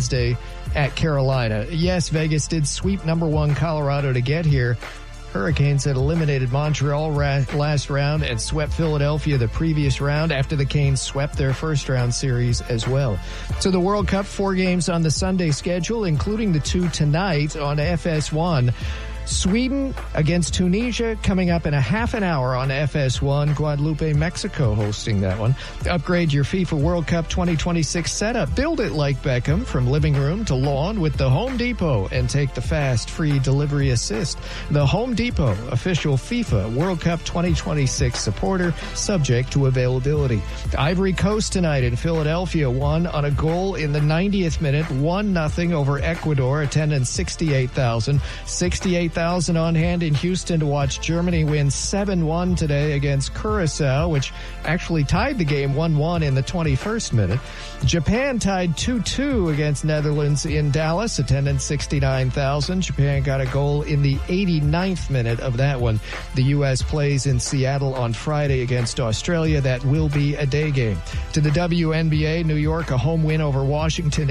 Wednesday at Carolina. Yes, Vegas did sweep number 1 Colorado to get here. Hurricanes had eliminated Montreal last round and swept Philadelphia the previous round after the Canes swept their first round series as well. So the World Cup, 4 games on the Sunday schedule, including the 2 tonight on FS1. Sweden against Tunisia coming up in a half an hour on FS1. Guadalupe, Mexico hosting that one. Upgrade your FIFA World Cup 2026 setup. Build it like Beckham from living room to lawn with the Home Depot and take the fast free delivery assist. The Home Depot, official FIFA World Cup 2026 supporter, subject to availability. Ivory Coast tonight in Philadelphia won on a goal in the 90th minute, 1-0 over Ecuador. Attendance 68,000. 68,000 on hand in Houston to watch Germany win 7-1 today against Curacao, which actually tied the game 1-1 in the 21st minute. Japan tied 2-2 against Netherlands in Dallas. Attendance 69,000. Japan got a goal in the 89th minute of that one. The U.S. plays in Seattle on Friday against Australia. That will be a day game. To the WNBA, New York, a home win over Washington,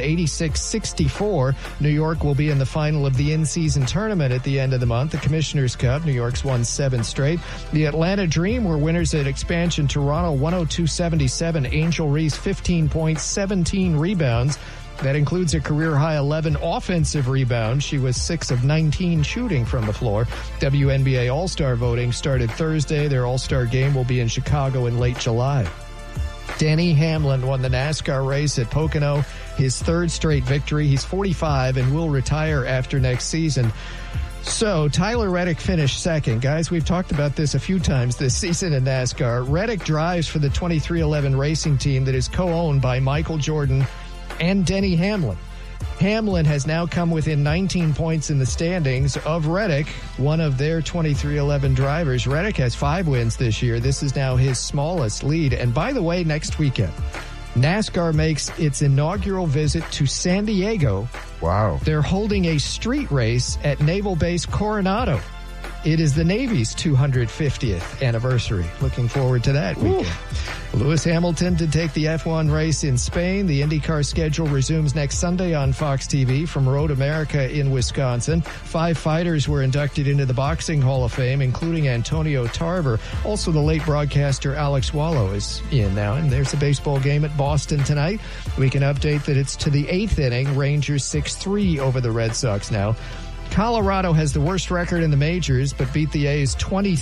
86-64. New York will be in the final of the in-season tournament at the end of the month, the Commissioner's Cup. New York's won 7 straight. The Atlanta Dream were winners at expansion Toronto, 102-77. Angel Reese, 15 points, 17 rebounds. That includes a career-high 11 offensive rebounds. She was 6 of 19 shooting from the floor. WNBA All-Star voting started Thursday. Their All-Star game will be in Chicago in late July. Denny Hamlin won the NASCAR race at Pocono, his 3rd straight victory. He's 45 and will retire after next season. So, Tyler Reddick finished 2nd. Guys, we've talked about this a few times this season in NASCAR. Reddick drives for the 2311 racing team that is co-owned by Michael Jordan and Denny Hamlin. Hamlin has now come within 19 points in the standings of Reddick, one of their 2311 drivers. Reddick has 5 wins this year. This is now his smallest lead. And by the way, next weekend, NASCAR makes its inaugural visit to San Diego. Wow. They're holding a street race at Naval Base Coronado. It is the Navy's 250th anniversary. Looking forward to that weekend. Lewis Hamilton to take the F1 race in Spain. The IndyCar schedule resumes next Sunday on Fox TV from Road America in Wisconsin. 5 fighters were inducted into the Boxing Hall of Fame, including Antonio Tarver. Also, the late broadcaster Alex Wallow is in now. And there's a baseball game at Boston tonight. We can update that it's to the 8th inning. Rangers 6-3 over the Red Sox now. Colorado has the worst record in the majors, but beat the A's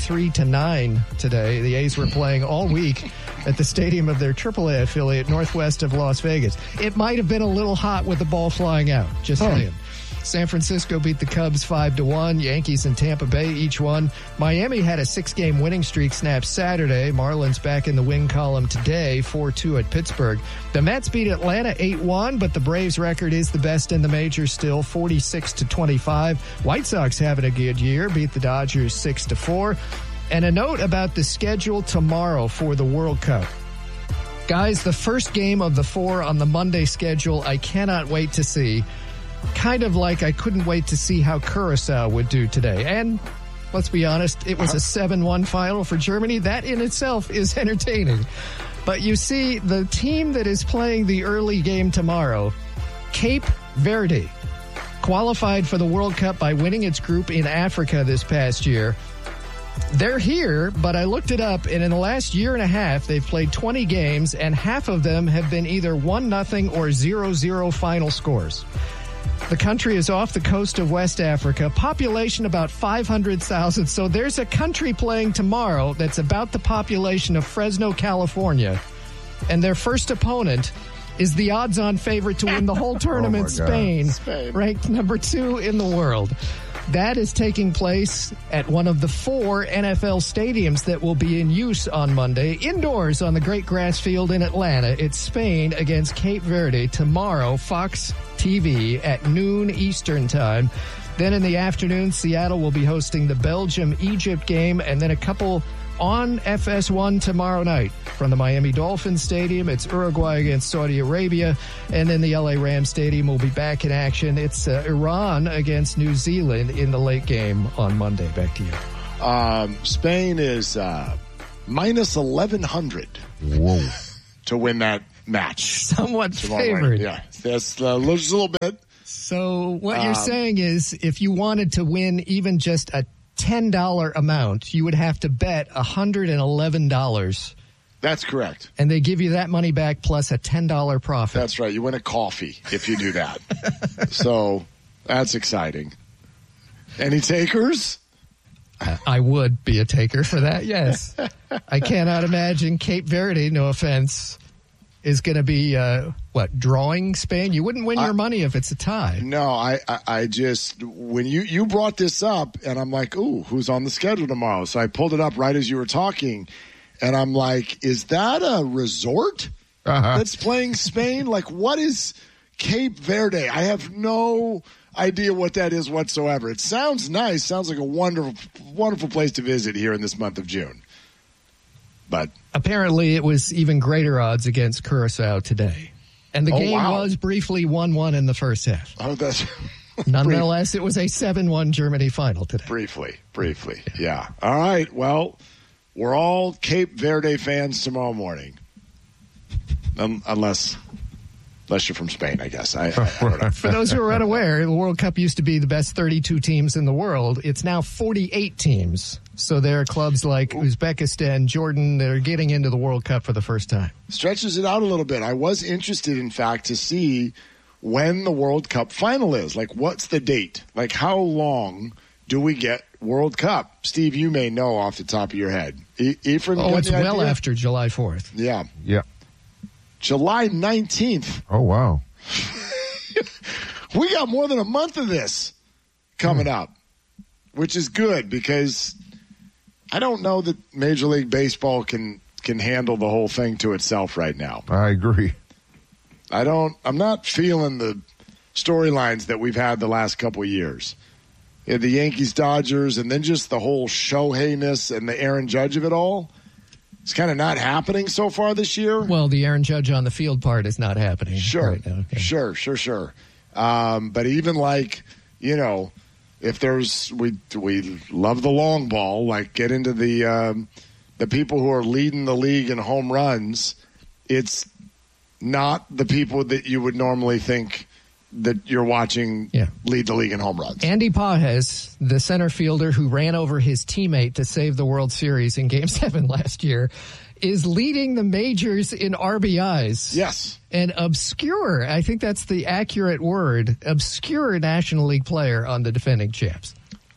23-9 today. The A's were playing all week at the stadium of their AAA affiliate northwest of Las Vegas. It might have been a little hot with the ball flying out, just saying. San Francisco beat the Cubs 5-1. Yankees and Tampa Bay each won. Miami had a 6-game winning streak snap Saturday. Marlins back in the win column today, 4-2 at Pittsburgh. The Mets beat Atlanta 8-1, but the Braves record is the best in the majors still, 46-25. White Sox having a good year, beat the Dodgers 6-4. And a note about the schedule tomorrow for the World Cup. Guys, the first game of the 4 on the Monday schedule, I cannot wait to see. Kind of like I couldn't wait to see how Curacao would do today. And let's be honest, it was a 7-1 final for Germany. That in itself is entertaining. But you see, the team that is playing the early game tomorrow, Cape Verde, qualified for the World Cup by winning its group in Africa this past year. They're here, but I looked it up, and in the last year and a half, they've played 20 games, and half of them have been either 1-0 or 0-0 final scores. The country is off the coast of West Africa, population about 500,000. So there's a country playing tomorrow that's about the population of Fresno, California. And their first opponent is the odds-on favorite to win the whole tournament, Spain, ranked number 2 in the world. That is taking place at one of the 4 NFL stadiums that will be in use on Monday. Indoors on the Great Grass Field in Atlanta. It's Spain against Cape Verde tomorrow, Fox TV at noon Eastern time. Then in the afternoon, Seattle will be hosting the Belgium-Egypt game, and then a couple on FS1 tomorrow night. From the Miami Dolphins Stadium, it's Uruguay against Saudi Arabia, and then the LA Rams Stadium will be back in action. It's Iran against New Zealand in the late game on Monday. Back to you. Spain is minus 1,100 to win that match. Somewhat favored. Yeah, that's just a little bit. So what you're saying is if you wanted to win even just a $10 amount, you would have to bet $111. That's correct. And they give you that money back plus a $10 profit. That's right. You win a coffee if you do that. So that's exciting. Any takers? I would be a taker for that, yes. I cannot imagine Cape Verde, no offense, is going to be, drawing Spain? You wouldn't win your money if it's a tie. No, I just, when you brought this up, and I'm like, ooh, who's on the schedule tomorrow? So I pulled it up right as you were talking, and I'm like, is that a resort that's playing Spain? Like, what is Cape Verde? I have no idea what that is whatsoever. It sounds nice. Sounds like a wonderful, wonderful place to visit here in this month of June. But apparently it was even greater odds against Curacao today. And the game was briefly 1-1 in the first half. Oh, that's nonetheless, it was a 7-1 Germany final today. Briefly. Yeah. All right. Well, we're all Cape Verde fans tomorrow morning. Unless you're from Spain, I guess. I don't know. For those who are unaware, the World Cup used to be the best 32 teams in the world. It's now 48 teams. So there are clubs like Uzbekistan, Jordan that are getting into the World Cup for the first time. Stretches it out a little bit. I was interested, in fact, to see when the World Cup final is. Like, what's the date? Like, how long do we get World Cup? Steve, you may know off the top of your head. Ephraim, it's well after July 4th. Yeah. Yeah. July 19th. Oh, wow. We got more than a month of this coming up, which is good because I don't know that Major League Baseball can handle the whole thing to itself right now. I agree. I'm not feeling the storylines that we've had the last couple of years. The Yankees, Dodgers, and then just the whole Shohei-ness and the Aaron Judge of it all. It's kind of not happening so far this year. Well, the Aaron Judge on the field part is not happening. Sure, right now. Okay. Sure. But even like, if there's we love the long ball, like get into the people who are leading the league in home runs. It's not the people that you would normally think that you're watching lead the league in home runs. Andy Pages, the center fielder who ran over his teammate to save the World Series in Game 7 last year, is leading the majors in RBIs. Yes. An obscure, I think that's the accurate word, obscure National League player on the defending champs.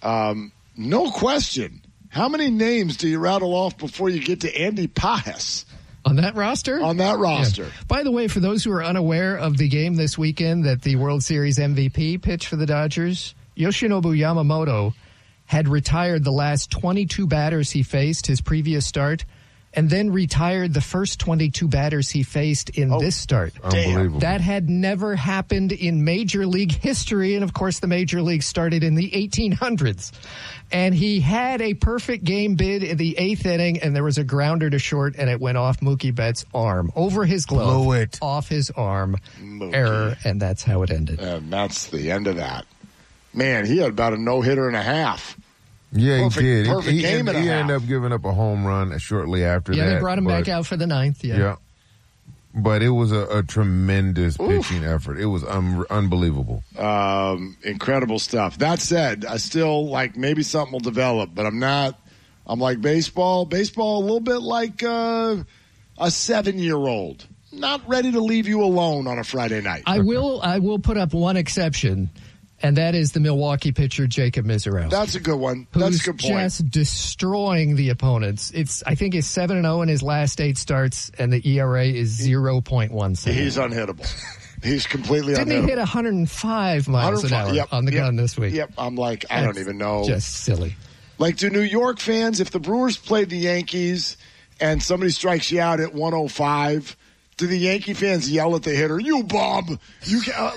No question. How many names do you rattle off before you get to Andy Pages? On that roster? On that roster. Yeah. By the way, for those who are unaware of the game this weekend that the World Series MVP pitched for the Dodgers, Yoshinobu Yamamoto had retired the last 22 batters he faced his previous start and then retired the first 22 batters he faced in this start. Unbelievable. That had never happened in Major League history, and of course the Major League started in the 1800s. And he had a perfect game bid in the 8th inning, and there was a grounder to short, and it went off Mookie Betts' arm. Over his glove. Blew it. Off his arm. Mookie. Error, and that's how it ended. And that's the end of that. Man, he had about a no-hitter and a half. Yeah, Perfect, he did. Perfect game and a half. He ended up giving up a home run shortly after that. Yeah, they brought him back out for the 9th. Yeah. But it was a tremendous pitching effort. It was unbelievable. Incredible stuff. That said, I still like maybe something will develop, but I'm not. I'm like baseball. Baseball a little bit like a 7-year-old. Not ready to leave you alone on a Friday night. I will put up one exception. And that is the Milwaukee pitcher, Jacob Mizorowski. That's a good one. That's a good point. Who's just destroying the opponents. I think he's 7-0 in his last 8 starts, and the ERA is 0.17. He's unhittable. He's completely unhittable. Didn't he hit 105 miles an hour on the gun this week? Yep. I'm like, I don't even know. Just silly. Like, do New York fans, if the Brewers played the Yankees and somebody strikes you out at 105, do the Yankee fans yell at the hitter, "You bum"? You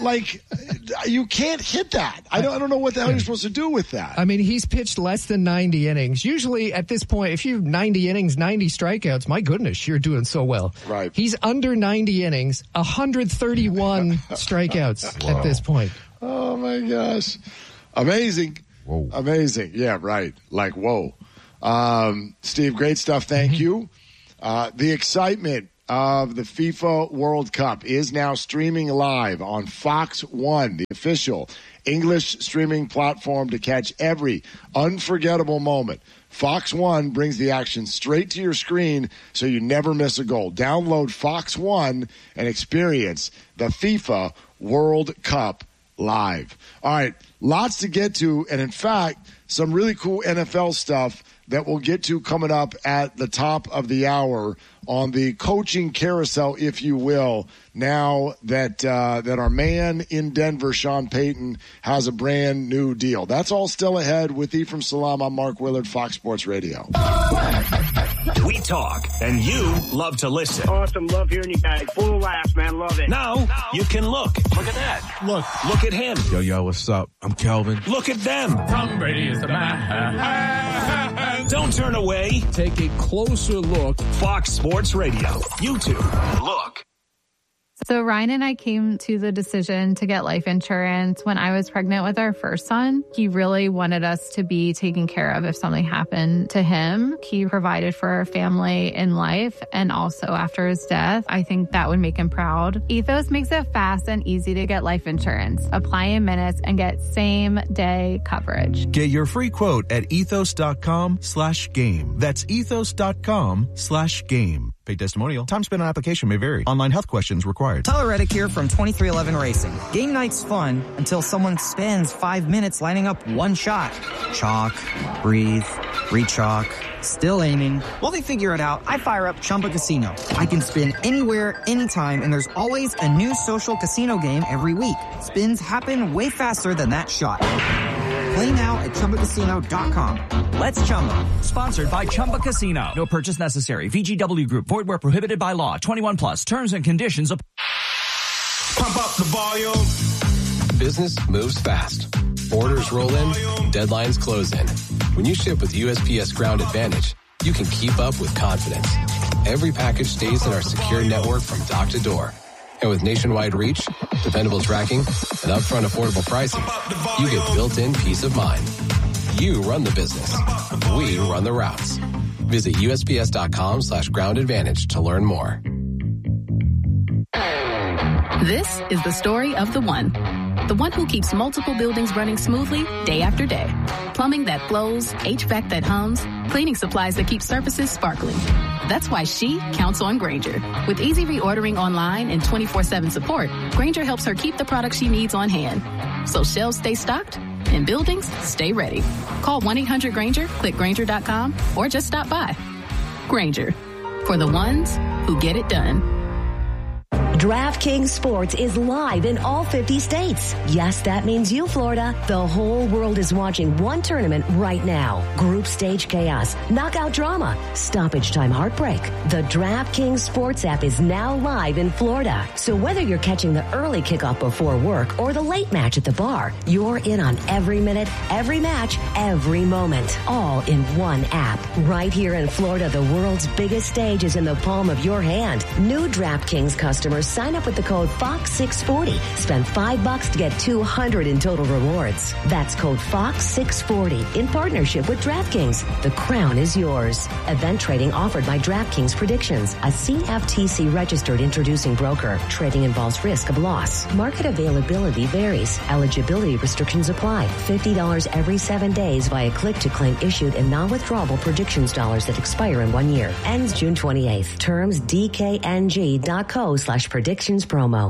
can't hit that. I don't know what the hell you're supposed to do with that. I mean, he's pitched less than 90 innings. Usually at this point, if you have 90 innings, 90 strikeouts, my goodness, you're doing so well. Right. He's under 90 innings, 131 strikeouts at this point. Oh my gosh. Amazing. Whoa. Amazing. Yeah, right. Like, whoa. Steve, great stuff. Thank you. The excitement of the FIFA World Cup is now streaming live on Fox One, the official English streaming platform to catch every unforgettable moment. Fox One brings the action straight to your screen so you never miss a goal. Download Fox One and experience the FIFA World Cup live. All right, lots to get to, and in fact, some really cool NFL stuff that we'll get to coming up at the top of the hour on the coaching carousel, if you will, now that that our man in Denver, Sean Payton, has a brand new deal. That's all still ahead with Ephraim Salam. I'm Mark Willard, Fox Sports Radio. We talk, and you love to listen. Awesome. Love hearing you guys. Full of laughs, man. Love it. Now you can look. Look at that. Look at him. Yo, what's up? I'm Kelvin. Look at them. Tom Brady is the man. Don't turn away. Take a closer look. Fox Sports Radio. YouTube. Look. So Ryan and I came to the decision to get life insurance when I was pregnant with our first son. He really wanted us to be taken care of if something happened to him. He provided for our family in life and also after his death. I think that would make him proud. Ethos makes it fast and easy to get life insurance. Apply in minutes and get same-day coverage. Get your free quote at ethos.com/game. That's ethos.com/game. Paid testimonial. Time spent on application may vary. Online health questions required. Tyler Reddick here from 2311 Racing. Game night's fun until someone spends 5 minutes lining up one shot. Chalk, breathe, re-chalk, still aiming. While they figure it out, I fire up Chumba Casino. I can spin anywhere, anytime, and there's always a new social casino game every week. Spins happen way faster than that shot. Play now at ChumbaCasino.com. Let's Chumba. Sponsored by Chumba Casino. No purchase necessary. VGW Group. Void where prohibited by law. 21 plus. Terms and conditions apply. Pump up the volume. Business moves fast. Orders roll in. Deadlines close in. When you ship with USPS Ground Advantage, you can keep up with confidence. Every package stays in our secure network from dock to door. And with nationwide reach, dependable tracking, and upfront affordable pricing, you get built-in peace of mind. You run the business. We run the routes. Visit USPS.com/Ground Advantage to learn more. This is the story of the one who keeps multiple buildings running smoothly day after day. Plumbing that flows, HVAC that hums, cleaning supplies that keep surfaces sparkling. That's why she counts on Grainger. With easy reordering online and 24/7 support, Grainger helps her keep the products she needs on hand. So shelves stay stocked and buildings stay ready. Call 1-800-GRAINGER, click Grainger.com, or just stop by. Grainger, for the ones who get it done. DraftKings Sports is live in all 50 states. Yes, that means you, Florida. The whole world is watching one tournament right now. Group stage chaos, knockout drama, stoppage time heartbreak. The DraftKings Sports app is now live in Florida. So whether you're catching the early kickoff before work or the late match at the bar, you're in on every minute, every match, every moment. All in one app. Right here in Florida, the world's biggest stage is in the palm of your hand. New DraftKings customers sign up with the code FOX640. Spend $5 to get $200 in total rewards. That's code FOX640 in partnership with DraftKings. The crown is yours. Event trading offered by DraftKings Predictions, a CFTC registered introducing broker. Trading involves risk of loss. Market availability varies. Eligibility restrictions apply. $50 every 7 days via click to claim issued and non-withdrawable predictions dollars that expire in 1 year. Ends June 28th. Terms DKNG.co/predictions promo.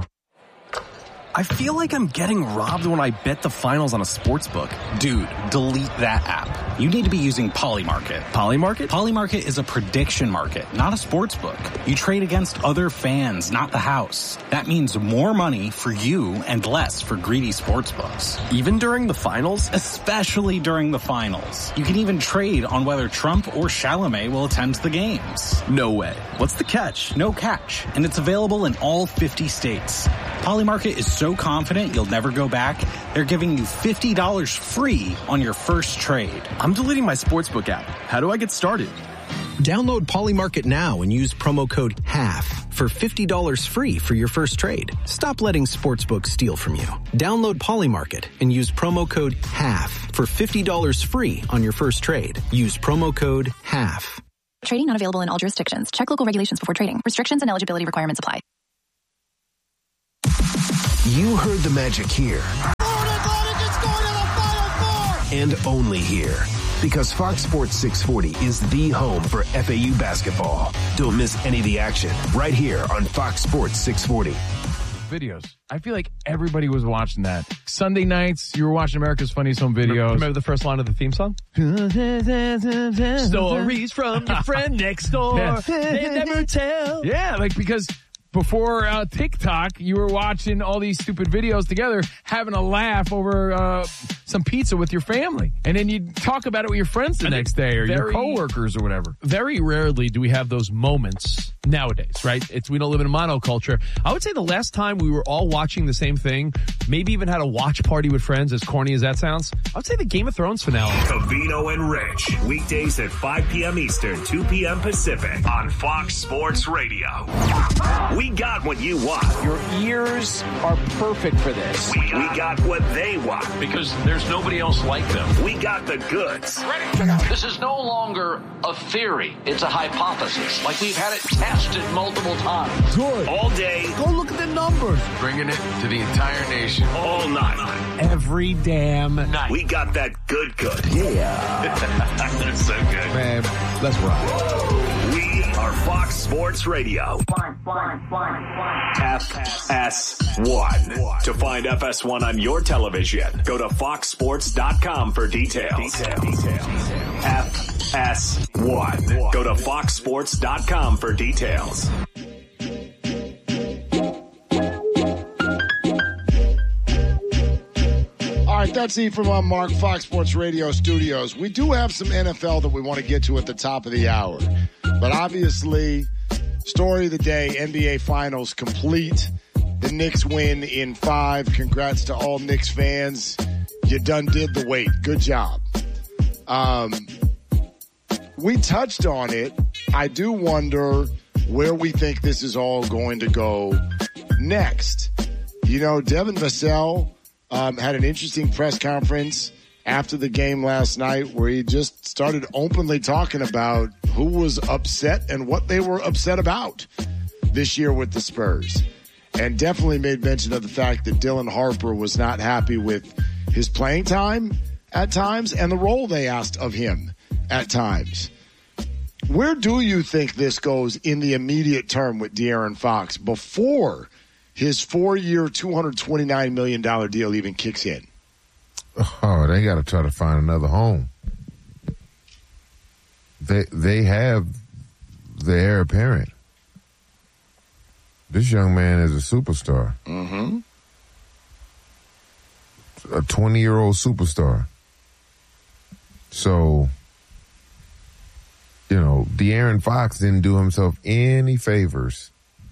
I feel like I'm getting robbed when I bet the finals on a sports book. Dude, delete that app. You need to be using Polymarket. Polymarket? Polymarket is a prediction market, not a sports book. You trade against other fans, not the house. That means more money for you and less for greedy sports books. Even during the finals? Especially during the finals. You can even trade on whether Trump or Chalamet will attend the games. No way. What's the catch? No catch. And it's available in all 50 states. Polymarket is so confident you'll never go back, they're giving you $50 free on your first trade. I'm deleting my sportsbook app. How do I get started? Download Polymarket now and use promo code HALF for $50 free for your first trade. Stop letting sportsbooks steal from you. Download Polymarket and use promo code HALF for $50 free on your first trade. Use promo code HALF. Trading not available in all jurisdictions. Check local regulations before trading. Restrictions and eligibility requirements apply. You heard the magic here. And only here. Because Fox Sports 640 is the home for FAU basketball. Don't miss any of the action right here on Fox Sports 640. Videos. I feel like everybody was watching that. Sunday nights, you were watching America's Funniest Home Videos. Remember the first line of the theme song? Stories from your friend next door. Yeah. They never tell. Yeah, like because before TikTok, you were watching all these stupid videos together, having a laugh over some pizza with your family. And then you'd talk about it with your friends the next day or your coworkers or whatever. Very rarely do we have those moments nowadays, right? We don't live in a monoculture. I would say the last time we were all watching the same thing, maybe even had a watch party with friends, as corny as that sounds, I would say the Game of Thrones finale. Covino and Rich, weekdays at 5 p.m. Eastern, 2 p.m. Pacific on Fox Sports Radio. We got what you want. Your ears are perfect for this. We got what they want. Because there's nobody else like them. We got the goods. This is no longer a theory. It's a hypothesis. Like we've had it tested multiple times. Good. All day. Go look at the numbers. Bringing it to the entire nation. All night. Every damn night. We got that good. Yeah. That's so good. Man, let's rock. We are Fox Sports Radio. FS1. To find FS1 on your television, go to foxsports.com for details. FS1. Go to foxsports.com for details. All right, that's it from Mark, Fox Sports Radio studios. We do have some NFL that we want to get to at the top of the hour. But obviously, story of the day, NBA Finals complete. The Knicks win in 5. Congrats to all Knicks fans. You done did the wait. Good job. We touched on it. I do wonder where we think this is all going to go next. You know, Devin Vassell had an interesting press conference after the game last night where he just started openly talking about who was upset and what they were upset about this year with the Spurs. And definitely made mention of the fact that Dylan Harper was not happy with his playing time at times and the role they asked of him at times. Where do you think this goes in the immediate term with De'Aaron Fox before his 4-year, $229 million deal even kicks in? Oh, they got to try to find another home. They have the heir apparent. This young man is a superstar. Mm-hmm. A 20-year-old superstar. So, you know, De'Aaron Fox didn't do himself any favors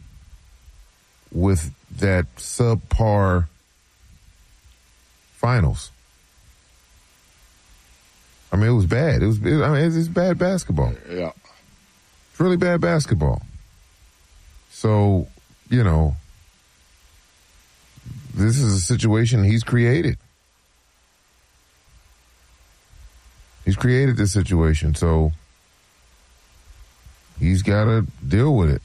with that subpar finals. I mean, it was bad. It's bad basketball. Yeah. It's really bad basketball. So, you know, this is a situation he's created. He's created this situation, so he's got to deal with it.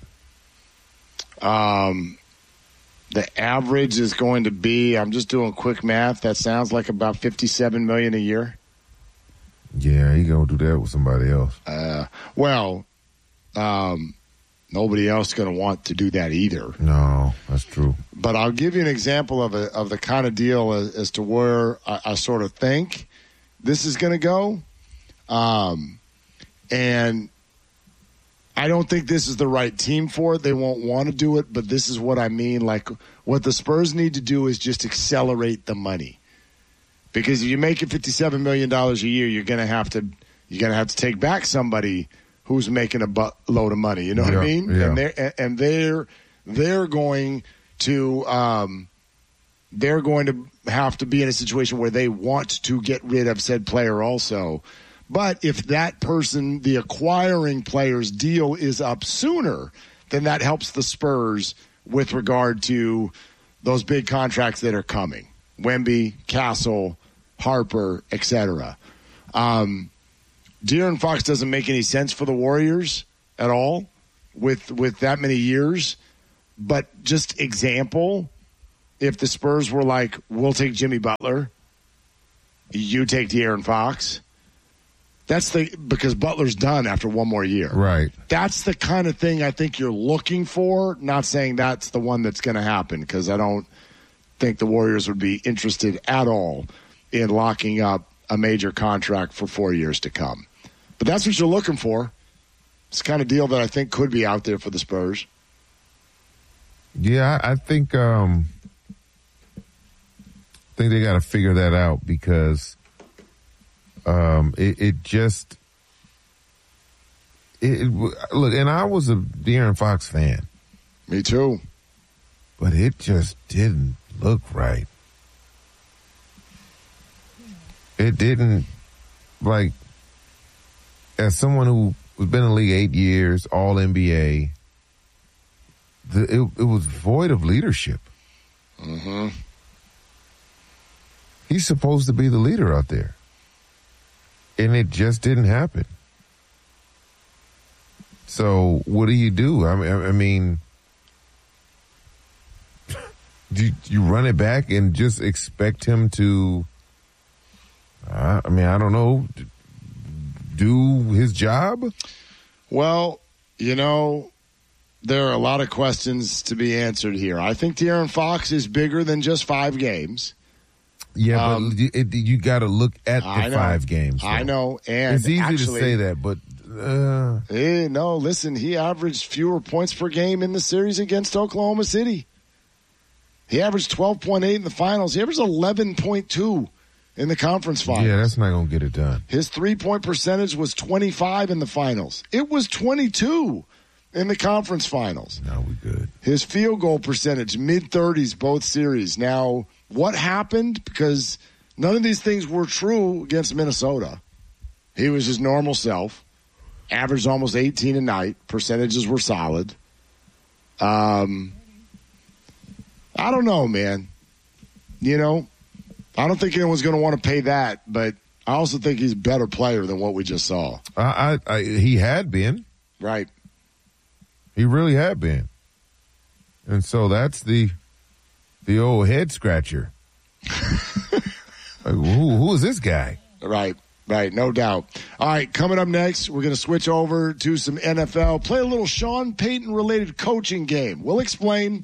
The average is going to be, I'm just doing quick math, that sounds like about $57 million a year. Yeah, he gonna do that with somebody else. Nobody else is going to want to do that either. No, that's true. But I'll give you an example of the kind of deal as to where I sort of think this is going to go. And I don't think this is the right team for it. They won't want to do it, but this is what I mean. Like, what the Spurs need to do is just accelerate the money. Because if you make it $57 million a year, you're going to have to take back somebody who's making a load of money. You know what I mean? Yeah. And they're going to have to be in a situation where they want to get rid of said player also. But if that person, the acquiring player's deal is up sooner, then that helps the Spurs with regard to those big contracts that are coming. Wemby, Castle, Harper, etc. De'Aaron Fox doesn't make any sense for the Warriors at all with that many years. But just example, if the Spurs were like, we'll take Jimmy Butler, you take De'Aaron Fox. Because Butler's done after one more year. Right. That's the kind of thing I think you're looking for, not saying that's the one that's going to happen, because I don't think the Warriors would be interested at all in locking up a major contract for 4 years to come. But that's what you're looking for. It's the kind of deal that I think could be out there for the Spurs. Yeah, I think they got to figure that out, because look, and I was a De'Aaron Fox fan. Me too. But it just didn't look right. It didn't, like, as someone who has been in the league 8 years, all NBA, it was void of leadership. Mm-hmm. He's supposed to be the leader out there. And it just didn't happen. So what do you do? I mean, do you run it back and just expect him to, I don't know, do his job? Well, there are a lot of questions to be answered here. I think De'Aaron Fox is bigger than just 5 games. Yeah, but you got to look at the 5 games. Though. I know, and it's easy to say that, but no. Listen, he averaged fewer points per game in the series against Oklahoma City. He averaged 12.8 in the finals. He averaged 11.2 in the conference finals. Yeah, that's not going to get it done. His 3-point percentage was 25 in the finals. It was 22 in the conference finals. Now we good. His field goal percentage, mid-30s both series. Now, what happened? Because none of these things were true against Minnesota. He was his normal self. Averaged almost 18 a night. Percentages were solid. I don't know, man. I don't think anyone's going to want to pay that, but I also think he's a better player than what we just saw. He had been. Right. He really had been. And so that's the old head scratcher. Like, who is this guy? Right, no doubt. All right, coming up next, we're going to switch over to some NFL, play a little Sean Payton-related coaching game. We'll explain.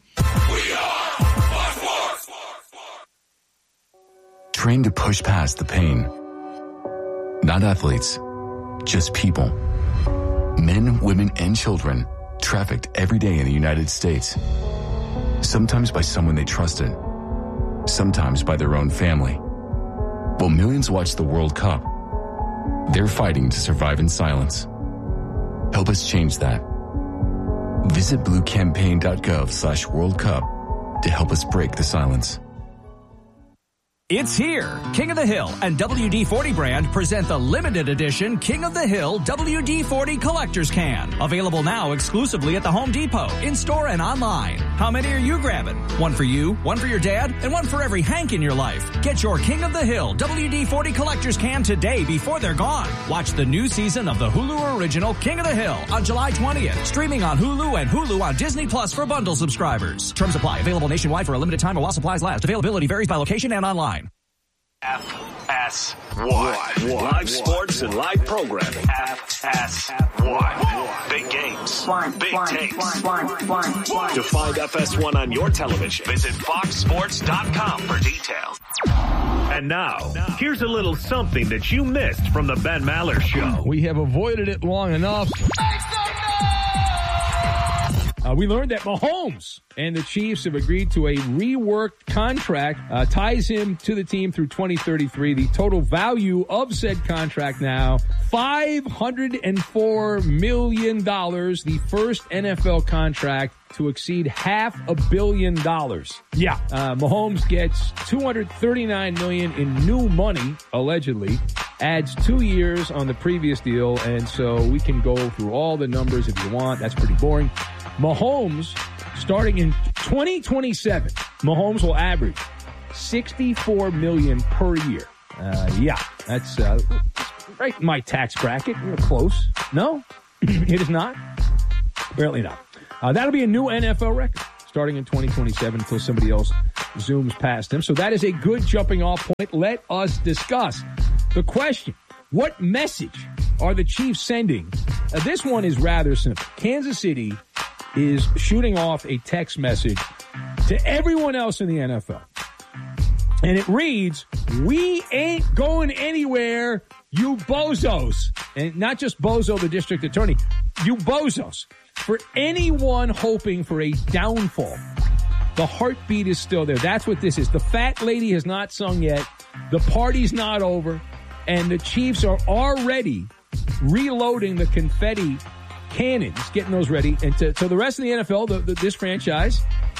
Trained to push past the pain. Not athletes, just people. Men, women, and children trafficked every day in the United States. Sometimes by someone they trusted. Sometimes by their own family. While millions watch the World Cup, they're fighting to survive in silence. Help us change that. Visit bluecampaign.gov/World Cup to help us break the silence. It's here. King of the Hill and WD-40 brand present the limited edition King of the Hill WD-40 Collector's Can. Available now exclusively at the Home Depot, in-store and online. How many are you grabbing? One for you, one for your dad, and one for every Hank in your life. Get your King of the Hill WD-40 Collector's Can today before they're gone. Watch the new season of the Hulu original King of the Hill on July 20th. Streaming on Hulu and Hulu on Disney Plus for bundle subscribers. Terms apply. Available nationwide for a limited time or while supplies last. Availability varies by location and online. FS1. Live sports and live programming. FS1. Big games. Big takes. To find FS1 on your television, visit foxsports.com for details. And now, here's a little something that you missed from the Ben Maller Show. We have avoided it long enough. We learned that Mahomes and the Chiefs have agreed to a reworked contract, ties him to the team through 2033. The total value of said contract now, $504 million, the first NFL contract to exceed $500 million. Yeah, Mahomes gets $239 million in new money, allegedly, adds 2 years on the previous deal, and so we can go through all the numbers if you want. That's pretty boring. Mahomes, starting in 2027, Mahomes will average $64 million per year. Yeah, that's right in my tax bracket. You're close. No, it is not. Apparently not. That'll be a new NFL record starting in 2027 until somebody else zooms past him. So that is a good jumping off point. Let us discuss the question. What message are the Chiefs sending? This one is rather simple. Kansas City is shooting off a text message to everyone else in the NFL. And it reads, "We ain't going anywhere, you bozos." And not just Bozo, the district attorney, you bozos. For anyone hoping for a downfall, the heartbeat is still there. That's what this is. The fat lady has not sung yet. The party's not over. And the Chiefs are already reloading the confetti cannons, getting those ready. And to the rest of the NFL, this franchise,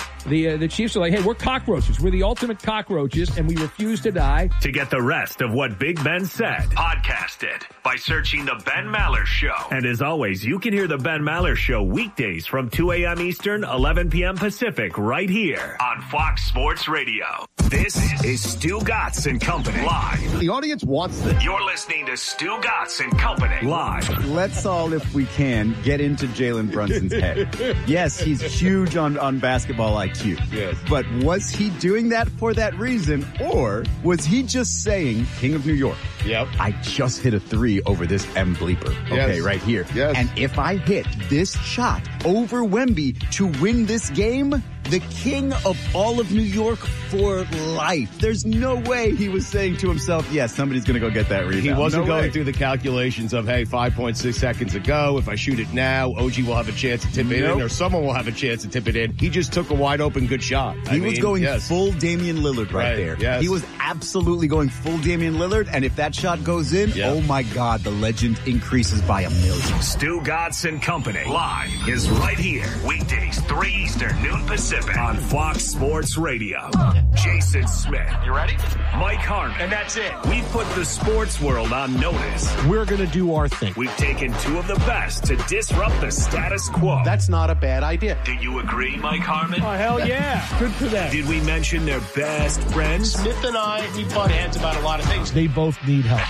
the Chiefs are like, hey, we're cockroaches. We're the ultimate cockroaches, and we refuse to die. To get the rest of what Big Ben said, podcast it by searching The Ben Maller Show. And as always, you can hear The Ben Maller Show weekdays from 2 a.m. Eastern, 11 p.m. Pacific, right here on Fox Sports Radio. This is Stu Gatz and Company live. The audience wants this. You're listening to Stu Gatz and Company live. Let's all, if we can, get into Jalen Brunson's head. Yes, he's huge on basketball IQ. Yes. But was he doing that for that reason, or was he just saying, King of New York, yep, I just hit a 3 over this M bleeper. Okay, right here. Yes. And if I hit this shot over Wemby to win this game, the king of all of New York for life. There's no way he was saying to himself, yeah, somebody's going to go get that rebound. He wasn't going through the calculations of, hey, 5.6 seconds ago, if I shoot it now, OG will have a chance to tip it in, or someone will have a chance to tip it in. He just took a wide open good shot. He was going full Damian Lillard right there. Yes. He was absolutely going full Damian Lillard, and if that shot goes in, oh my God, the legend increases by 1,000,000. Stu Gatz and Company live is right here. Weekdays, 3 Eastern, noon Pacific on Fox Sports Radio. Jason Smith. You ready? Mike Harmon. And that's it. We've put the sports world on notice. We're going to do our thing. We've taken two of the best to disrupt the status quo. That's not a bad idea. Do you agree, Mike Harmon? Oh, hell yeah. Good for them. Did we mention their best friends? Smith and I, we butt heads about a lot of things. They both need help.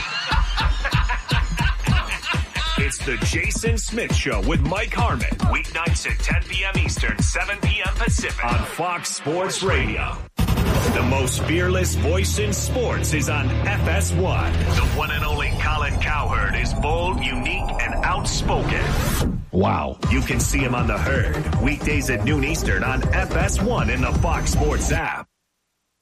It's the Jason Smith Show with Mike Harmon. Weeknights at 10 p.m. Eastern, 7 p.m. Pacific on Fox Sports Radio. The most fearless voice in sports is on FS1. The one and only Colin Cowherd is bold, unique, and outspoken. Wow. You can see him on The Herd. Weekdays at noon Eastern on FS1 in the Fox Sports app.